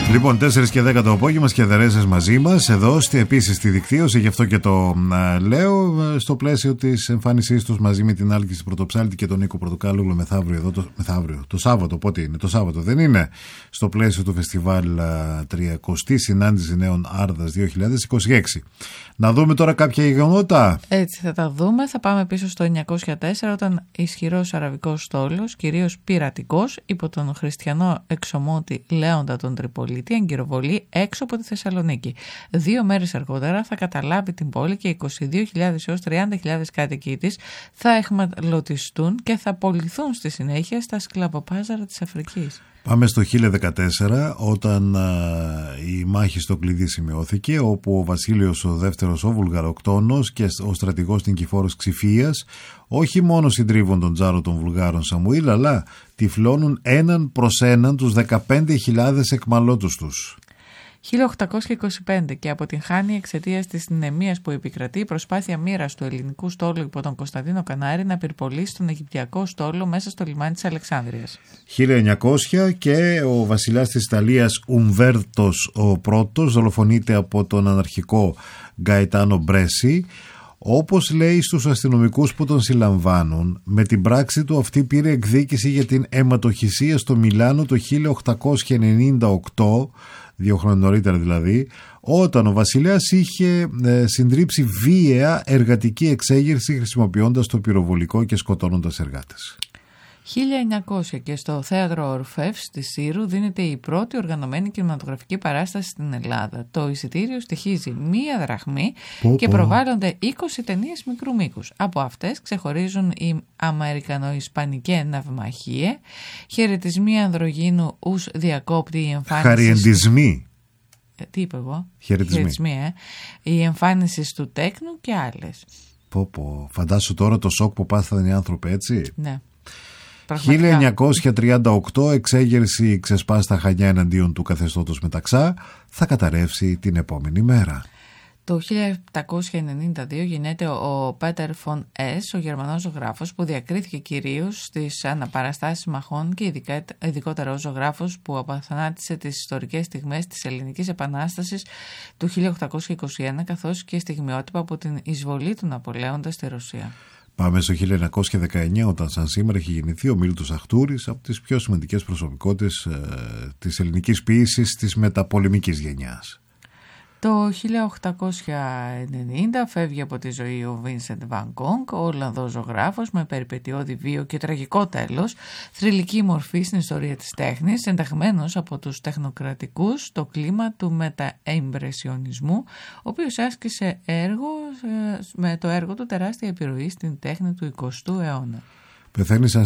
Λοιπόν, 4 και 10 το απόγευμα, Σκεδαρέζες μαζί μας εδώ, επίσης στη δικτύωση, γι' αυτό και το λέω, στο πλαίσιο της εμφάνισής τους μαζί με την Άλκηση Πρωτοψάλτη και τον Νίκο Πρωτοκάλογλου μεθαύριο εδώ, το Σάββατο, πότε είναι, το Σάββατο δεν είναι, στο πλαίσιο του φεστιβάλ 30η Συνάντηση Νέων Άρδας 2026. Να δούμε τώρα κάποια γεγονότα. Έτσι θα τα δούμε. Θα πάμε πίσω στο 904, όταν ισχυρός αραβικός στόλος, κυρίως πειρατικός, υπό τον χριστιανό εξωμότη Λέοντα τον Τριπολίτη, αγκυροβολεί έξω από τη Θεσσαλονίκη. 2 μέρες αργότερα θα καταλάβει την πόλη και 22.000 έως 30.000 κάτοικοι της θα εχμαλωτιστούν και θα πωληθούν στη συνέχεια στα σκλαβοπάζαρα της Αφρικής. Πάμε στο 1014, όταν η μάχη στο Κλειδί σημειώθηκε, όπου ο Βασίλειος ο δεύτερος ο Βουλγαροκτόνος και ο στρατηγός Νικηφόρος Ξηφίας όχι μόνο συντρίβουν τον τζάρο των Βουλγάρων Σαμουήλ, αλλά τυφλώνουν έναν προς έναν τους 15.000 εκμαλώτους τους. 1825 και αποτυγχάνει εξαιτίας της νεμίας που επικρατεί η προσπάθεια μοίρας του ελληνικού στόλου υπό τον Κωνσταντίνο Κανάρη να πυρπολίσει τον Αιγυπτιακό στόλο μέσα στο λιμάνι της Αλεξάνδρειας. 1900 και ο βασιλιάς της Ιταλίας Ουμβέρτος ο πρώτος δολοφονείται από τον αναρχικό Γκαετάνο Μπρέσι. Όπως λέει στους αστυνομικούς που τον συλλαμβάνουν, με την πράξη του αυτή πήρε εκδίκηση για την αιματοχυσία στο Μιλάνο το 1898, 2 χρόνια νωρίτερα δηλαδή, όταν ο βασιλιάς είχε συντρίψει βίαια εργατική εξέγερση χρησιμοποιώντας το πυροβολικό και σκοτώνοντας εργάτες. 1900 και στο Θέατρο Ορφεύς της Σύρου δίνεται η πρώτη οργανωμένη κινηματογραφική παράσταση στην Ελλάδα. Το εισιτήριο στοιχίζει 1 δραχμή και προβάλλονται 20 ταινίες μικρού μήκους. Από αυτές ξεχωρίζουν η Αμερικανο-Ισπανική Ναυμαχία, χαιρετισμοί ανδρογίνου ους διακόπτη η εμφάνιση... Χαριεντισμοί. Τι είπα εγώ? Χαιρετισμοί. Η εμφάνιση του τέκνου και άλλες. Φαντάσου τώρα το σοκ που πάθαν οι άνθρωποι, έτσι. Ναι. 1938 εξέγερση ξεσπά στα Χανιά εναντίον του καθεστώτος Μεταξά, θα καταρρεύσει την επόμενη μέρα. Το 1792 γεννιέται ο Πέτερ Φον Ες, ο Γερμανός ζωγράφος που διακρίθηκε κυρίως στις αναπαραστάσεις μαχών και ειδικότερα ο ζωγράφος που απαθανάτησε τις ιστορικές στιγμές της Ελληνικής Επανάστασης του 1821, καθώς και στιγμιότυπα από την εισβολή του Ναπολέοντα στη Ρωσία. Πάμε στο 1919, όταν σαν σήμερα έχει γεννηθεί ο Μίλτος Αχτούρης, από τις πιο σημαντικές προσωπικότητες της ελληνικής ποίησης της μεταπολεμικής γενιάς. Το 1890 φεύγει από τη ζωή ο Βίνσεντ Βαν Γκόγκ, ο Ολλανδός ζωγράφος με περιπετειώδη βίο και τραγικό τέλος, θρυλική μορφή στην ιστορία της τέχνης, ενταγμένος από τους τεχνοκρατικούς στο κλίμα του μεταεμπρεσιονισμού, ο οποίος άσκησε με το έργο του τεράστια επιρροή στην τέχνη του 20ου αιώνα. Πεθαίνει σαν